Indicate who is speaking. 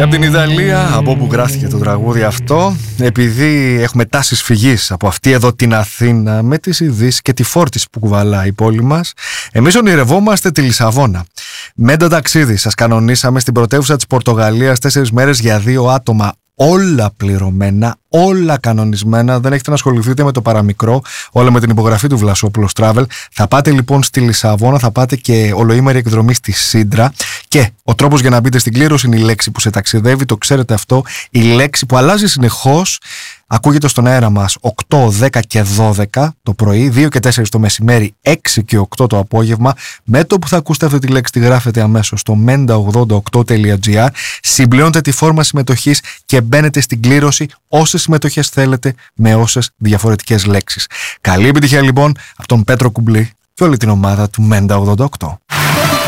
Speaker 1: Από την Ιταλία, από όπου γράφτηκε το τραγούδι αυτό, επειδή έχουμε τάσεις φυγής από αυτή εδώ την Αθήνα με τις ειδήσεις και τη φόρτιση που κουβαλάει η πόλη μας, εμείς ονειρευόμαστε τη Λισαβόνα. Με το ταξίδι σας κανονίσαμε στην πρωτεύουσα της Πορτογαλίας 4 μέρες για 2 άτομα. Όλα πληρωμένα, όλα κανονισμένα, δεν έχετε να ασχοληθείτε με το παραμικρό, όλα με την υπογραφή του Βλασόπουλος Travel. Θα πάτε λοιπόν στη Λισαβόνα, θα πάτε και ολοήμερη εκδρομή στη Σύντρα και ο τρόπος για να μπείτε στην κλήρωση είναι η λέξη που σε ταξιδεύει, το ξέρετε αυτό, η λέξη που αλλάζει συνεχώς. Ακούγεται στον αέρα μας 8, 10 και 12 το πρωί, 2 και 4 το μεσημέρι, 6 και 8 το απόγευμα. Με το που θα ακούσετε αυτή τη λέξη τη γράφετε αμέσως στο menda88.gr, συμπληρώνετε τη φόρμα συμμετοχής και μπαίνετε στην κλήρωση όσες συμμετοχές θέλετε με όσες διαφορετικές λέξεις. Καλή επιτυχία λοιπόν από τον Πέτρο Κουμπλή και όλη την ομάδα του Menda88.